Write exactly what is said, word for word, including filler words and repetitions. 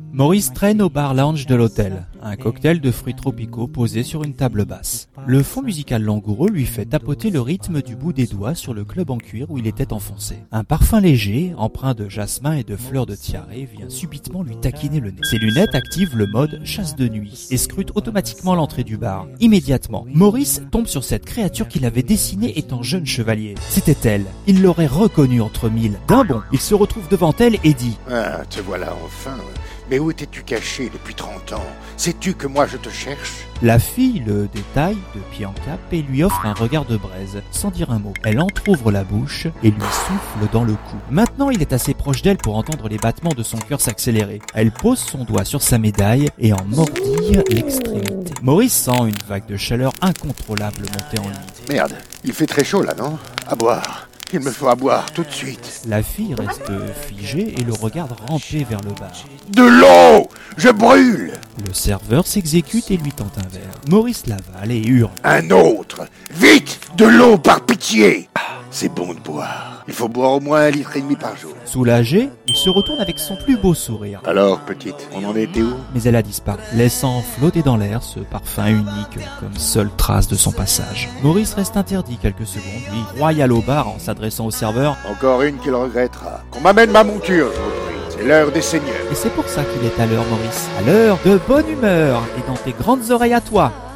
Maurice traîne au bar lounge de l'hôtel, un cocktail de fruits tropicaux posé sur une table basse. Le fond musical langoureux lui fait tapoter le rythme du bout des doigts sur le club en cuir où il était enfoncé. Un parfum léger, empreint de jasmin et de fleurs de tiare, vient subitement lui taquiner le nez. Ses lunettes activent le mode chasse de nuit et scrutent automatiquement l'entrée du bar. Immédiatement, Maurice tombe sur cette créature qu'il avait dessinée étant jeune chevalier. C'était elle. Il l'aurait reconnue entre mille. D'un bond, il se retrouve devant elle et dit « Ah, te voilà enfin. Mais où étais-tu caché depuis trente ans? Sais-tu que moi je te cherche ?» La fille le détaille de pied en cap et lui offre un regard de braise, sans dire un mot. Elle entr'ouvre la bouche et lui souffle dans le cou. Maintenant, il est assez proche d'elle pour entendre les battements de son cœur s'accélérer. Elle pose son doigt sur sa médaille et en mordille l'extrémité. Maurice sent une vague de chaleur incontrôlable monter en lui. Merde, il fait très chaud là, non? À boire. Il me faut à boire tout de suite. La fille reste figée et le regarde ramper vers le bar. De l'eau! Je brûle! Le serveur s'exécute et lui tente un verre. Maurice l'avale et hurle. Un autre! Vite! De l'eau par pitié! C'est bon de boire. Il faut boire au moins un litre et demi par jour. Soulagé, il se retourne avec son plus beau sourire. Alors, petite, on en était où? Mais elle a disparu, laissant flotter dans l'air ce parfum unique comme seule trace de son passage. Maurice reste interdit quelques secondes, lui, royal au bar en s'adressant au serveur. Encore une qu'il regrettera. Qu'on m'amène ma monture, je vous prie. C'est l'heure des seigneurs. Et c'est pour ça qu'il est à l'heure, Maurice. À l'heure de bonne humeur et dans tes grandes oreilles à toi.